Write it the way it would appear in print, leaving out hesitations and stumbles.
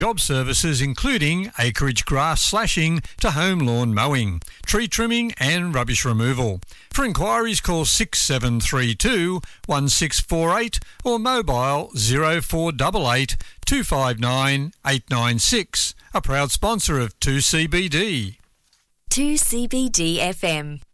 Job services including acreage grass slashing to home lawn mowing, tree trimming and rubbish removal. For inquiries call 6732 1648 or mobile 0488 259 896. A proud sponsor of 2CBD. 2CBD FM.